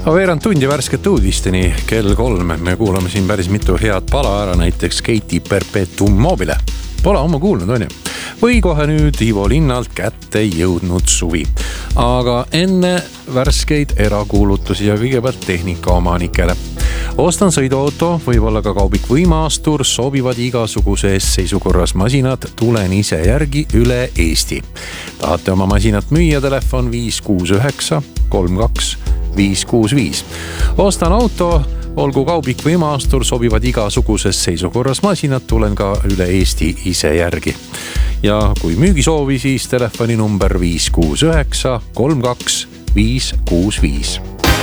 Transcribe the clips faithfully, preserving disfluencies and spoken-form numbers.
Veerand tundi värsket uudisteni, kell kolm. Me kuulame siin päris mitu head pala ära, näiteks Katy Perpetuum Mobile. Pole oma kuulnud, on ju? Või kohe nüüd Ivo Linnalt kätte jõudnud suvi. Aga enne värskeid erakuulutusi ja kõigepealt tehnika omanikele. Ostan sõiduauto, võib-olla ka kaubik või maastur, sobivad igasuguses seisukorras masinad, tulen ise järgi üle Eesti. Tahate oma masinat müüa, telefon viis kuus üheksa kolm kaks viis kuus viis. Ostan auto, olgu kaubik või maastur, sobivad igasuguses seisukorras masinad, tulen ka üle Eesti ise järgi. Ja kui müügisoovi, siis telefoni number viis kuus üheksa kolm kaks viis kuus viis.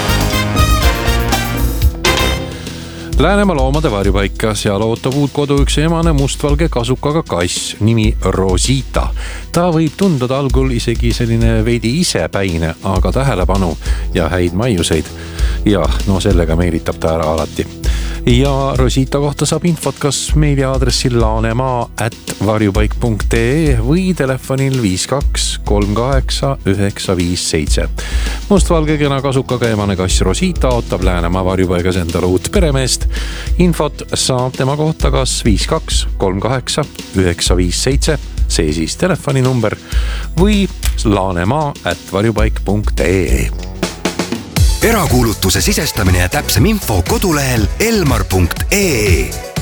Läänemaa loomade varjupaika, seal ootab uut kodu üks emane mustvalge kasukaga kass, nimi Rosita. Ta võib tunduda algul isegi selline veidi isepäine, aga tähelepanu ja häid maiuseid. Ja no sellega meelitab ta ära alati. Ja Rosita kohta saab infot kas meiliaadressil laanemaa at varjupaik punkt ee või telefonil viis kaks kolm kaheksa üheksa viis seitse. Mustvalge kena kasukaga emane kass Rosita ootab Läänemaa varjupaigas endale uut peremeest. Infot saab tema kohta kas viis kaks kolm kaheksa üheksa viis seitse, see siis telefoninumber, või laanemaa at varjupaik punkt ee. Erakuulutuse sisestamine ja täpsem info kodulehel elmar punkt ee.